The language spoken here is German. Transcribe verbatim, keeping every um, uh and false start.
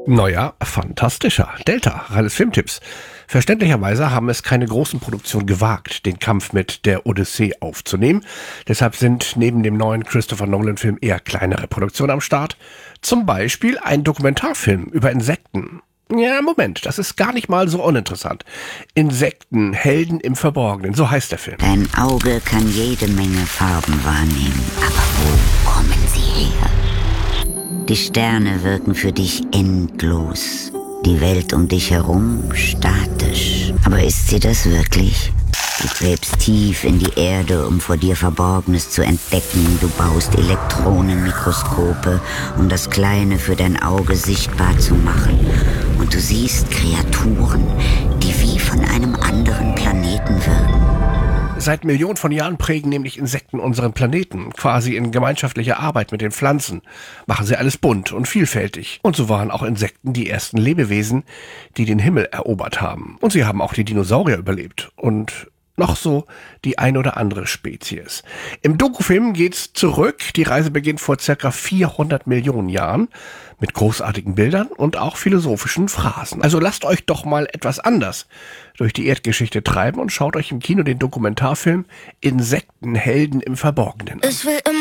Neuer, fantastischer. Delta, reines Filmtipps. Verständlicherweise haben es keine großen Produktionen gewagt, den Kampf mit der Odyssee aufzunehmen. Deshalb sind neben dem neuen Christopher Nolan-Film eher kleinere Produktionen am Start. Zum Beispiel ein Dokumentarfilm über Insekten. Ja, Moment, das ist gar nicht mal so uninteressant. Insekten, Helden im Verborgenen, so heißt der Film. Dein Auge kann jede Menge Farben wahrnehmen, aber wo kommen sie her? Die Sterne wirken für dich endlos. Die Welt um dich herum statisch. Aber ist sie das wirklich? Du gräbst tief in die Erde, um vor dir Verborgenes zu entdecken. Du baust Elektronenmikroskope, um das Kleine für dein Auge sichtbar zu machen. Und du siehst Kreaturen, die wie von einem anderen Planeten wirken. Seit Millionen von Jahren prägen nämlich Insekten unseren Planeten. Quasi in gemeinschaftlicher Arbeit mit den Pflanzen machen sie alles bunt und vielfältig. Und so waren auch Insekten die ersten Lebewesen, die den Himmel erobert haben. Und sie haben auch die Dinosaurier überlebt. Und noch so die ein oder andere Spezies. Im Dokufilm geht's zurück. Die Reise beginnt vor circa vierhundert Millionen Jahren mit großartigen Bildern und auch philosophischen Phrasen. Also lasst euch doch mal etwas anders durch die Erdgeschichte treiben und schaut euch im Kino den Dokumentarfilm Insektenhelden im Verborgenen an.